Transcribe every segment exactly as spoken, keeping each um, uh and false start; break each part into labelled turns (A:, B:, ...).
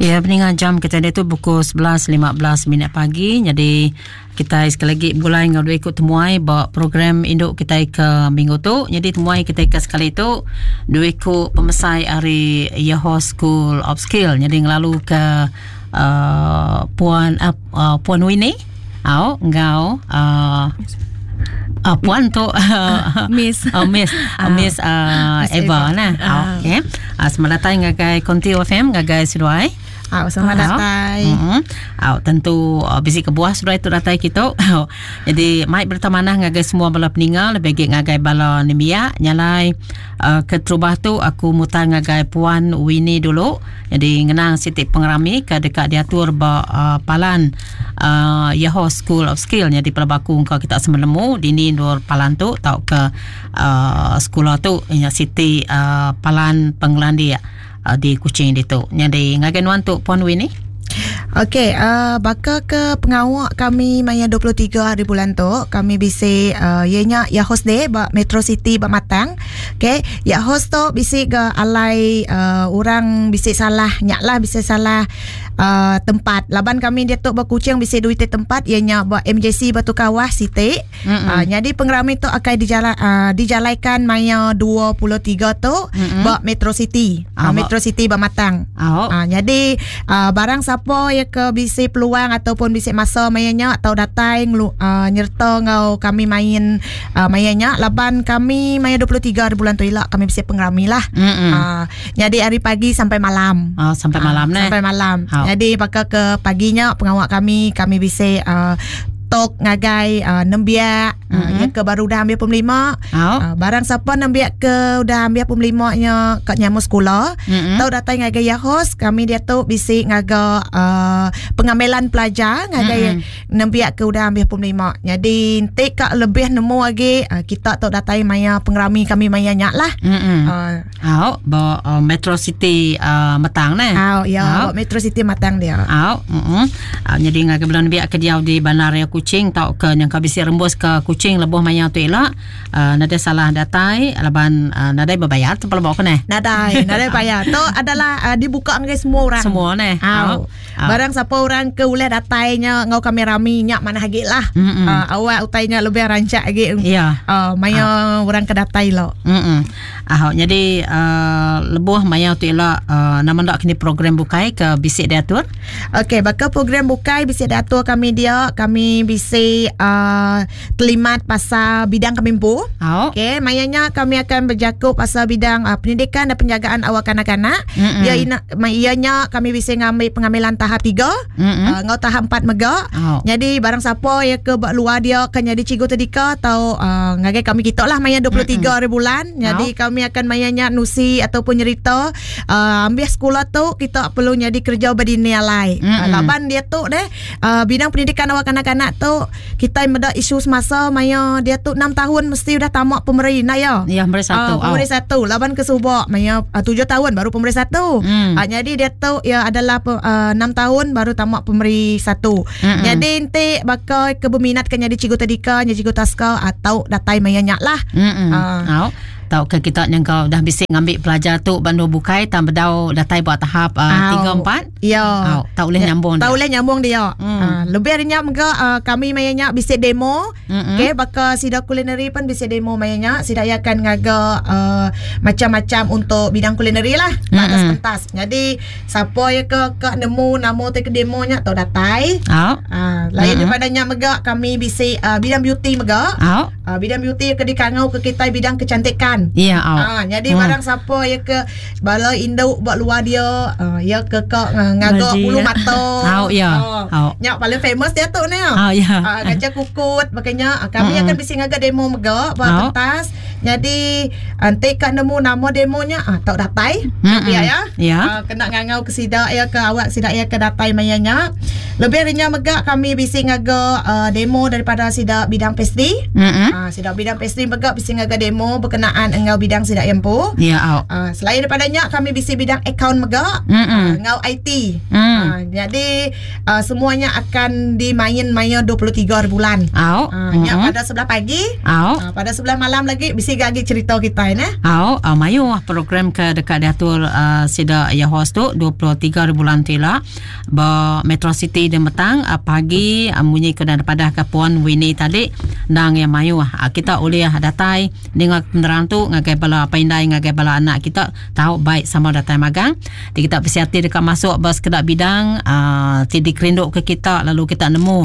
A: Ya, peninggal jam kita dia tu pukul sebelas lima belas minit pagi. Jadi kita sekali lagi mulai ngau dua ikut temuai bawa program induk kita ke minggu tu. Jadi temuai kita ke sekali tu dua ikut pemesai hari Yahoo School of Skill. Jadi ngelalu ke uh, Puan uh, uh, Puan Winnie. Au ngau uh, Uh, puan tu uh,
B: Miss
A: uh, Miss uh, Miss uh, Eva nah. Uh. Okay. Uh, selamat datang ngagai Konti F M ngagai Siduai.
B: Ah, selamat datang.
A: Mm-hmm. Ah, tentu uh, bisi kebuah sudah itu datai kita. Jadi mai bertemanah ngagai semua bala peninggal lebih ngagai bala nimia nyalai uh, ke Trubah tu aku mutar ngagai Puan Winnie dulu. Jadi ngenang Siti Pengerami ke dekat diatur ba uh, palan uh, Yahoo School of Skill. Jadi pelabaku kau kita semenemu dini nur palan tu tau ke uh, sekolah tu nya Siti uh, palan Penglandi ya. Uh, di Kuching itu. Jadi ngagen wan tu Puan Winnie.
B: Okey, uh, bakal ke pengawak kami maya dua puluh tiga hari bulan tu kami bisi uh, ianya ya host day ba Metro City ba Matang. Okey, ya host tu bisi ke alai uh, orang bisi salah nyaklah bisi salah uh, tempat. Laban kami dia tu ba Kuching bisi duit tempat ianya ba M J C Batu Kawah City. Uh, jadi pengerami tu akan dijala, uh, dijalaikan maya dua puluh tiga tu mm-hmm. ba Metro City. Uh, Metro City ba Matang.
A: Oh.
B: Uh, jadi uh, barang siapa ya ke bisi peluang ataupun bisi masa mayanya atau datai uh, nyerta ngau kami main uh, mayanya laban kami maya dua puluh tiga hari bulan tu ilak kami bisi pengerami lah. Uh, jadi hari pagi sampai malam.
A: Oh, sampai malam uh,
B: sampai malam.
A: Oh.
B: Jadi bakal ke paginya pengawak kami kami bisi uh, tok ngagai uh, nembiak uh, mm-hmm. ya ke baru dah ambil pun lima oh. uh, barang siapa nembiak ke dah ambil pun lima nya kat nyamu sekolah mm-hmm. tau datang ngagai ya host kami dia tu bisi ngaga uh, pengambilan pelajar ngagai mm-hmm. nembiak ke dah ambil pun lima jadi entik kak lebih nemu lagi uh, kita tu datang maya pengerami kami maya nyak lah
A: mm-hmm. uh, oh, bawa uh, Metro City uh, Matang nah
B: oh, ya oh. Metro City Matang dia
A: oh, mm-hmm. uh, jadi ngagai belum nembiak ke dia di bandar ya Kuching tau ke yang kabisi rembus ke Kuching lebuh maya tu elak uh, nada salah datai laban uh, nadai berbayar tu pelabak ke ne
B: nadai nadai bayar tu adalah uh, dibuka ngai semua orang
A: semua ne
B: oh. Oh. Barang siapa orang ke uleh datainya ngau kami rami nyak mana hagi lah mm-hmm. uh, awak utainya lebih rancak lagi
A: yeah.
B: uh, maya oh. orang ke datai lo
A: mm ah jadi uh, lebuh maya tu elak uh, nama ndak kini program bukai ke bisik diatur
B: okey bakal program bukai bisik diatur kami dia kami bisi uh, terlimat pasal bidang kemimpu.
A: Oh.
B: Okey, mayanya kami akan berjakup pasal bidang uh, pendidikan dan penjagaan awak kanak-kanak. Mm-hmm. Ia ina, ianya kami bisi ngambil pengambilan tahap tiga, mm-hmm. uh, ngau tahap empat mega. Oh. Jadi barang siapa yang ke luar dia akan jadi cikgu tadika atau uh, ngagai kami kita lah maya dua puluh tiga mm-hmm. hari bulan. Jadi oh. kami akan mayanya nusi ataupun nyerita uh, ambil sekolah tu kita perlu jadi kerja berdini alai. Mm-hmm. Uh, laban dia tu deh uh, bidang pendidikan awak kanak-kanak tu kita ada isu semasa maya dia tu enam tahun mesti dah tamat pemeri nak ya.
A: Ya, pemeri satu.
B: Uh, pemeri oh. satu. Laban ke subak maya uh, tujuh tahun baru pemeri satu. Mm. Uh, jadi dia tu ya adalah uh, enam tahun baru tamat pemeri satu. Mm-mm. Jadi ente bakal ke berminat kan jadi cikgu tadika, jadi cikgu taska atau datai maya nyak lah.
A: Uh. Oh. Tahu ke kita yang kau dah bisik ngambil pelajar tu bandu bukai tam bedau datai buat tahap tiga empat
B: ya
A: oh, tak boleh ya, nyambung
B: tak boleh nyambung dia mm. uh, lebih harinya mega uh, kami mayanya bisik demo okey bakal sida kulineri pun bisik demo mayanya sida akan ngaga uh, macam-macam untuk bidang kulineri lah batas pentas jadi siapa ya ke ke nemu nama tu ke demonya atau datai oh. uh, lain daripadanya mega kami bisik uh, bidang beauty mega oh. uh, bidang beauty ke dikangau ke kita bidang kecantikan.
A: Ya, yeah, oh.
B: ah, jadi hmm. barang siapa ya ke bala induk buat luar dia, uh, ya ke ke uh, ngagak bulu mata.
A: Oh, ya. Yeah.
B: Oh.
A: Oh.
B: Nyak paling famous dia tu ni.
A: Oh, ya. Yeah.
B: Uh, gajah kukut makanya uh, kami mm-hmm. akan bisi ngagak demo mega buat oh. pentas. Jadi nanti kat nemu nama demonya ah tak datai. Mm-hmm. Ya ya. Yeah. Uh, kena ngangau ke sida ya ke awak sida ya ke datai mayanya. Lebih harinya mega kami bisi ngagak uh, demo daripada sida bidang pastry. Mm-hmm. Uh, sida bidang pastry mega bisi ngagak demo berkenaan pertanian engau bidang sidak yempu.
A: Ya, au.
B: Uh, selain daripadanya kami bisi bidang akaun megak, uh, engau I T. Mm. Uh, jadi uh, semuanya akan dimain maya dua puluh tiga hari bulan.
A: Au.
B: Uh,
A: Mm-hmm.
B: nya pada sebelah pagi.
A: Au.
B: Uh, pada sebelah malam lagi bisi gagi cerita kita ini.
A: Au, uh, mayu program ke dekat diatur uh, sida ya host tu dua puluh tiga hari bulan tu lah. Ba Metro City di metang uh, pagi uh, munyi ke daripada ke Puan Winnie tadi nang yang mayu uh, kita boleh uh, datai dengan peneran tu ngagai bala pandai ngagai bala anak kita tahu baik sama datai magang. Jadi kita bersiati dekat masuk bas kedak bidang uh, tidak kerinduk ke kita lalu kita nemu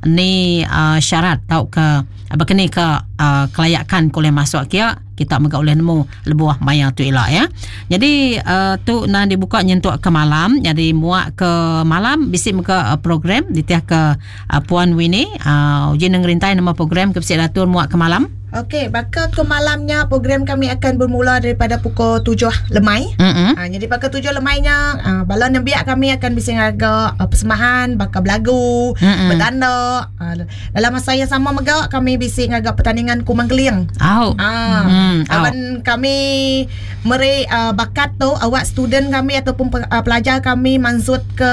A: ni uh, syarat tahu ke apa kini ke uh, kelayakan boleh masuk kia kita megak oleh nemu lebuah maya tu elak ya. Jadi uh, tu nan dibuka nyentuk ke malam. Jadi muak ke malam bisi muka uh, program ditiah ke uh, Puan Winnie uh, ujian ngerintai nama program ke bisi datur muak ke malam.
B: Okey, maka ke malamnya program kami akan bermula daripada pukul tujuh lemai. Mm-hmm. Ha, jadi pukul tujuh lemainya uh, balon biak kami akan bisa ngaga uh, persembahan, bakal belagu, mm-hmm. bertanda. Uh, dalam masa yang sama megak kami bisa ngaga pertandingan kumang keliang.
A: Oh.
B: Ah, mm, oh. Kami meri uh, bakat tu awak student kami ataupun uh, pelajar kami mansut ke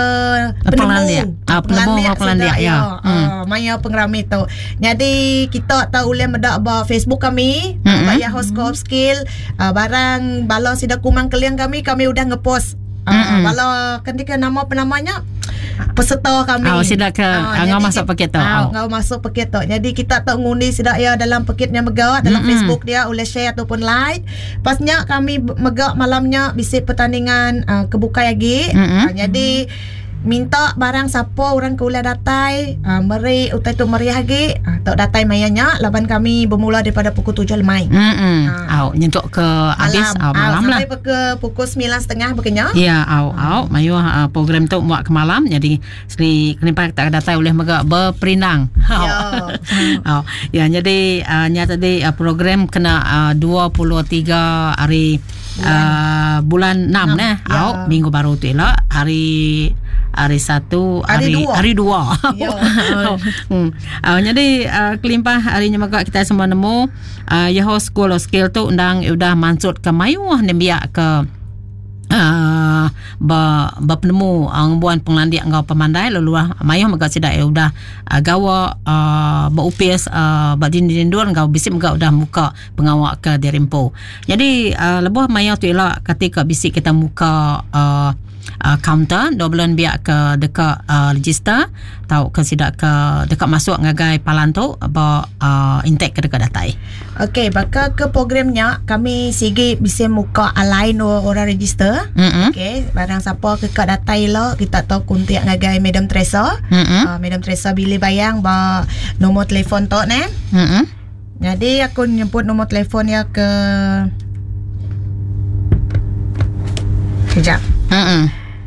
B: penemu.
A: Ah, penemu pelandia ya.
B: Uh, mm. Maya pengrami tu. Jadi kita tahu boleh medak ba Facebook kami, mm-hmm. uh, ya host co-op skill, uh, barang bala sida kumang keliang kami kami udah ngepost. Uh, mm-hmm. Bala ketika nama penamanya peserta kami.
A: Oh, sida ke uh, ngau masuk paket tu.
B: Uh, ngau masuk paket tu. Jadi kita tak ngundi sida ya dalam paketnya megawat dalam mm-hmm. Facebook dia boleh share ataupun like. Pasnya kami megak malamnya bisi pertandingan uh, kebuka lagi. Mm-hmm. Uh, jadi minta barang siapa orang ke ulah datai uh, meri utai tu meriah lagi uh, tok datai mayanya laban kami bermula daripada pukul tujuh lemai.
A: Hmm. Au nyentuk ke habis
B: malam,
A: au malam lah.
B: Sampai ke pukul sembilan tiga puluh berkenya.
A: Ya, au au mayu uh, program tu muak ke malam. Jadi Sri kenapa tak datai oleh megak berperinang.
B: Ya.
A: Au. Ya, jadi uh, nya tadi uh, program kena uh, dua puluh tiga hari uh, bulan enam nah. Ya. Au minggu baru tu elak hari hari satu hari
B: hari dua,
A: hari dua.
B: Ya.
A: hmm. uh, jadi uh, kelimpah harinya maka kita semua nemu uh, Yahoo School of Skill tu undang udah mansut ke mayuah nembiak ke Uh, ba ba penemu ang buan penglandia ngau pemandai lalu mayah maka sidak ya udah uh, gawa uh, ba U P S uh, ba dindur ngau bisik maka udah muka pengawak ke Derimpo. Jadi uh, lebuh mayah tu elak ketika bisik kita muka uh, uh, counter dua bulan biak ke dekat uh, register tahu ke sidak ke dekat masuk ngagai palan tu ba uh, intake ke dekat datai.
B: Okey, maka ke programnya kami sigi bisa muka alain orang register. Mm-hmm. Okey, barang siapa ke kat datai lo kita tahu kuntiak ngagai Madam Teresa. Mm-hmm. Uh, Madam Teresa bila bayang ba nombor telefon tu ne. Mm-hmm. Jadi aku nyebut nombor telefon ya ke Sekejap. Mm-hmm.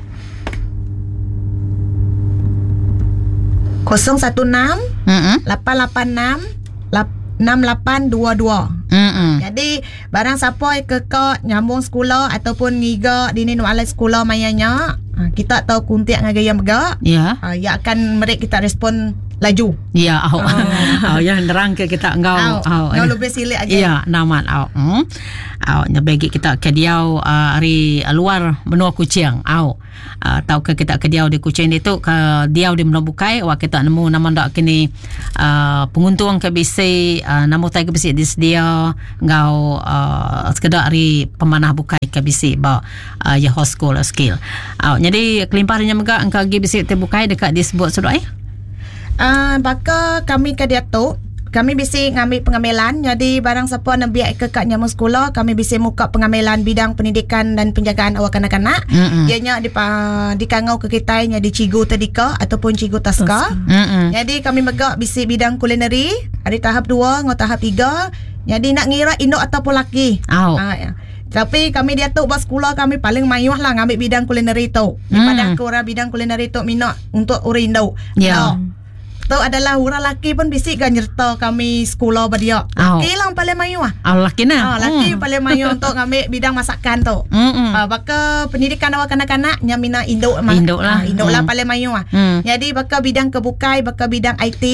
B: kosong satu enam lapan lapan enam enam lapan dua dua. Mm-hmm. Jadi barang siapa ke kak nyambung sekolah ataupun ngiga dini nualai sekolah mayanya, kita tahu kuntiak ngagaya megak. Ya. Yeah. Ya akan mereka kita respon laju.
A: Ya, au. Au ya nerang ke kita engau.
B: Au. Engau lebih silik aja.
A: Ya, naman au. Hmm. Au nyabagi kita ke diau uh, hari luar benua Kuching. Au. Uh, tahu ke kita ke diau di Kuching itu ke diau di Menua Bukai wa kita nemu nama dak kini uh, penguntung ke bisi uh, namu tai ke bisi di sedia engau uh, sekedar hari pemanah Bukai ke bisi ba uh, ya host school skill. Au jadi kelimpahannya megak engkau gi bisi te Bukai dekat disebut sudah eh.
B: Uh, baka kami ke dia tu kami bisa ngambil pengamilan. Jadi barang siapa nak biak ke kat nyamuk sekolah, kami bisa muka pengamilan bidang pendidikan dan penjagaan awak kanak-kanak. Mm-hmm. Ianya di di kangau ke kita nya di Cigu Tadika ataupun Cigu Taska. Mm-hmm. Jadi kami megak bisa bidang kulineri hari tahap dua ngau tahap tiga. Jadi nak ngira induk ataupun laki. Oh. Uh, ya. Tapi kami dia tu buat sekolah kami paling mayuh lah ngambil bidang kulineri tu. Daripada mm. ke orang bidang kulineri tu minat untuk orang induk. Ya. Yeah. No. Tu adalah orang laki pun bisik kan nyerta kami sekolah berdia. Laki oh. lah paling mayu ah.
A: Oh, laki nah.
B: Ah, laki mm. paling mayu untuk ngambil bidang masakan tu. Mm-hmm. Ah, baka pendidikan awak kanak-kanak nya mina induk
A: induk lah.
B: Ah, induk mm. lah paling mayu ah. Mm. Jadi baka bidang kebukai, baka bidang I T,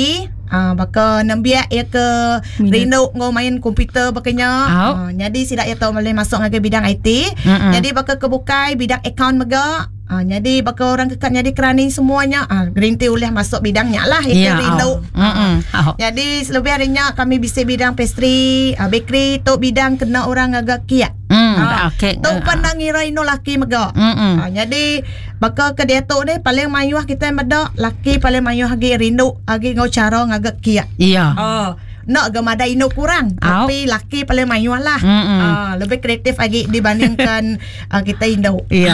B: uh, baka nambiak ya ke Rino ngau main komputer bakanya. Uh, jadi sidak ya tahu boleh masuk ngagai bidang I T. Mm-mm. Jadi baka kebukai bidang account mega. Ah, jadi baka orang kekat jadi kerani semuanya ah, Green Tea boleh masuk bidangnya lah itu yeah, Rino. Oh. Oh. Jadi selebih harinya kami bisa bidang pastry, ah, bakery, tu bidang kena orang agak kiat. Mm, ah, okay. Tu pandang ngira Rino laki mega. Ah, jadi baka ke dia tu deh paling mayuh kita meda laki paling mayuh lagi Rino lagi ngau cara ngagak kiat.
A: Iya. Yeah.
B: Oh. Nak gamada ino kurang, oh. Tapi laki paling mayuh lah. Uh, lebih kreatif lagi dibandingkan uh, kita Indo.
A: Iya.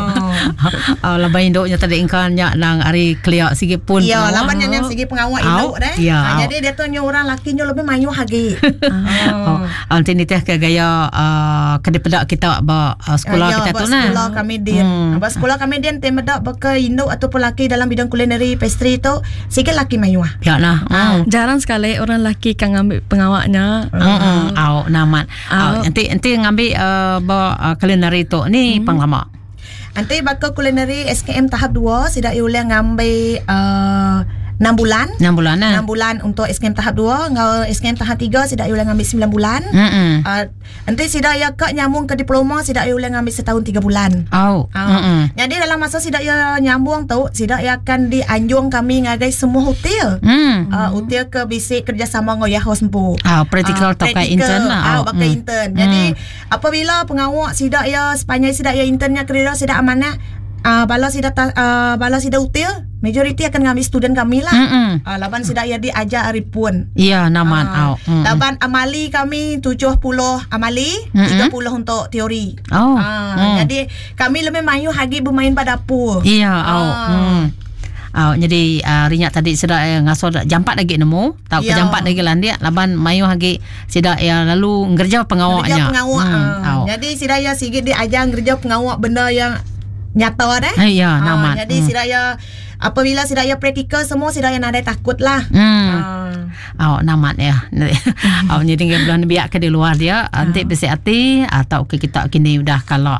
A: Oh, lebih Indo nya tadi ingkan nya nang ari clear sikit pun.
B: Iya, laban nya yang segi pengawal Indo deh. Uh, jadi dia tu nya orang laki nya lebih mayuh lagi.
A: Oh, anti ni teh ke gaya uh, kedepedak kita ba uh, sekolah uh, kita tu nah.
B: Sekolah kami dia. Hmm. Ba sekolah kami dia temedak baka Indo ataupun laki dalam bidang culinary pastry tu sikit laki mayuh.
A: Ya nah.
C: Uh. Jarang sekali orang laki ngambil pengawaknya.
A: Uh, uh, au namat. Au nanti nanti ngambil uh, bawa uh, culinary tu ni hmm. penglama.
B: Nanti bakal culinary S K M tahap dua sidak boleh ngambil uh, enam bulan.
A: enam bulan nah.
B: enam bulan untuk S K M tahap dua, ngau S K M tahap tiga sidak boleh ngambil sembilan bulan. Uh, nanti sidak ya kak nyambung ke diploma sidak boleh ngambil setahun tiga bulan.
A: Oh.
B: Uh, jadi dalam masa sidak ya nyambung tu sidak ya akan dianjung kami ngagai semua hotel. Mm. Uh, hotel ke bisik kerjasama ngau ya host empu.
A: Ah, practical uh, atau ke intern lah.
B: Ah, oh. Pakai mm. intern. Jadi mm. apabila pengawak sidak ya sepanjang sidak ya internnya kerja sidak amanah uh, bala sidak uh, bala sidak hotel majoriti akan ngambil student kami lah. Uh, laban sidak ya diajar hari pun.
A: Iya, naman. Uh, oh. mm.
B: Laban amali kami tujuh puluh amali, mm-hmm. tiga puluh untuk teori.
A: Oh.
B: Uh, mm. Jadi kami lebih mayu hagi bermain pada dapur.
A: Iya, uh. oh. Mm. Oh, jadi uh, rinyak tadi sudah uh, ngaso jampat lagi nemu, tahu ke jampat lagi landia, laban mayu hagi sida ya lalu ngerja pengawaknya.
B: Ngerja pengawak. Hmm. Uh. Oh. Jadi sida ya sigit diajar ngerja pengawak benda yang nyata deh.
A: Iya, uh, nama.
B: Jadi hmm. sida ya apabila sidak ya praktikal semua sidak ya nadai takut lah.
A: Hmm. Uh. Oh, namat ya. Oh, jadi bulan biak ke di luar dia, nanti uh. besi hati atau ke kita kini udah kalau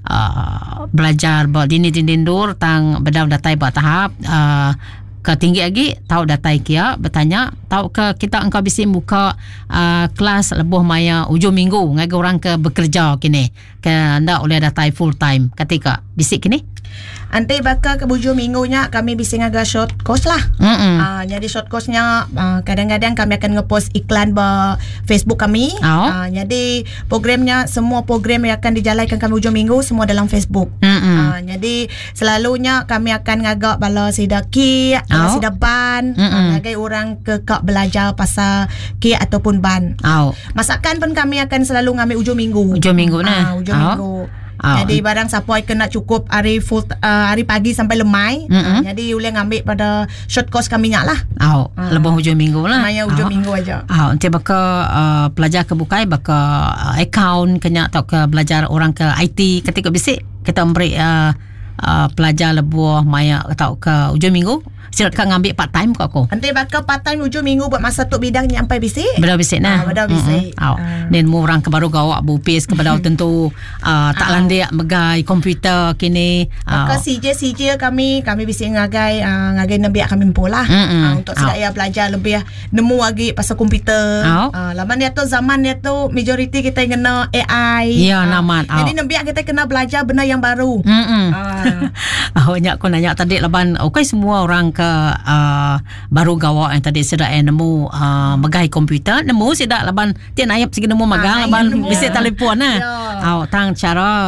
A: uh, belajar buat dini-dini dur tang bedau datai buat tahap uh, ke tinggi lagi tahu datai kia bertanya tahu ke kita engkau bisa buka uh, kelas lebuh maya ujung minggu ngagai orang ke bekerja kini ke anda oleh datai full time ketika bisik kini.
B: Nanti bakal ke bujur minggunya kami bisa ngaga short course lah. Uh, jadi short course-nya uh, kadang-kadang kami akan ngepost iklan di Facebook kami. Oh. Uh, jadi programnya semua program yang akan dijalankan kami bujur minggu semua dalam Facebook. Uh, jadi selalunya kami akan ngaga bala sida ki, bala oh. sida ban, uh, ngagai orang ke kak belajar pasal ki ataupun ban. Oh. Masakan pun kami akan selalu ngambil ujung minggu.
A: Ujung minggu nah.
B: Uh, ujung
A: oh.
B: minggu. Oh. Jadi barang siapa kena cukup hari full uh, hari pagi sampai lemai. Mm-hmm. Uh, jadi boleh ngambil pada short course kami nya lah.
A: Oh, uh. lebih hujung minggu lah.
B: Maya hujung oh. minggu aja.
A: Oh, nanti baka uh, pelajar ke bukai baka uh, account kena atau ke belajar orang ke I T ketika bisik kita beri uh, uh, pelajar lebih maya atau ke hujung minggu. Silat kau ngambil part time kau aku.
B: Nanti bakal part time hujung minggu buat masa tu bidang nyampai bisik.
A: Bedau bisik nah.
B: Ah, bedau bisik.
A: Oh. Nen mu orang ke baru gawak bupis ke bedau tentu uh, tak landia megai komputer kini.
B: Maka C J C J kami kami bisik ngagai uh, ngagai nabiak kami pola uh, untuk sidak ya belajar lebih nemu lagi pasal komputer. Oh. Uh, laman dia tu zaman dia tu majoriti kita kena A I.
A: Ya, uh, naman. Oh.
B: Jadi nabiak kita kena belajar benda yang baru.
A: Hmm. Uh. Oh, nyak aku nanya tadi laban okey semua orang ke Uh, baru gawak yang tadi sudah eh, nemu uh, megai komputer nemu sudah laban tian ayap segi nemu magang laban bisa telefon nah. Yeah. Oh, tang cara